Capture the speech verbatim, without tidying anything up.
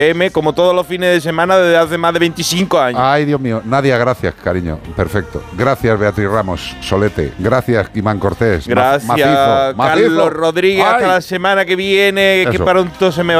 M, como todos los fines de semana desde hace más de veinticinco años. Ay, Dios mío. Nadia, gracias, cariño. Perfecto. Gracias, Beatriz Ramos Solete. Gracias, Iván Cortés. Gracias, Macizo. Carlos Macizo. Rodríguez. Ay. Hasta la semana que viene, Eso. que pronto se me va.